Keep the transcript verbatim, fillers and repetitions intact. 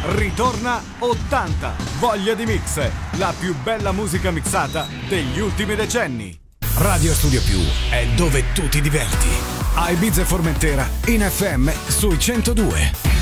Ritorna ottanta, voglia di mix, la più bella musica mixata degli ultimi decenni. Radio Studio Più è dove tu ti diverti. A Ibiza e Formentera in F M sui centodue.